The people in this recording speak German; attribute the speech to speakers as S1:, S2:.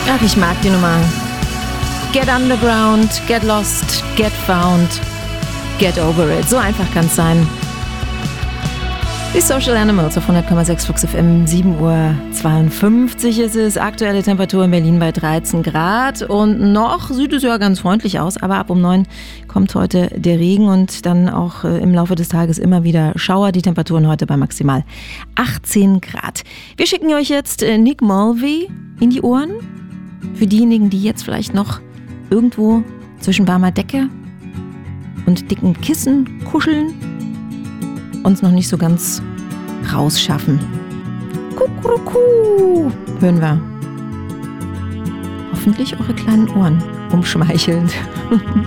S1: Ach, ich mag die Nummer. Get underground, get lost, get found, get over it. So einfach kann es sein. Die Social Animals auf 100,6 Flux FM, 7:52 Uhr ist es. Aktuelle Temperatur in Berlin bei 13 Grad. Und noch sieht es ja ganz freundlich aus, aber ab um 9 kommt heute der Regen und dann auch im Laufe des Tages immer wieder Schauer. Die Temperaturen heute bei maximal 18 Grad. Wir schicken euch jetzt Nick Mulvey in die Ohren. Für diejenigen, die jetzt vielleicht noch irgendwo zwischen warmer Decke und dicken Kissen kuscheln, uns noch nicht so ganz rausschaffen. Kuckuckuck, hören wir. Hoffentlich eure kleinen Ohren umschmeichelnd.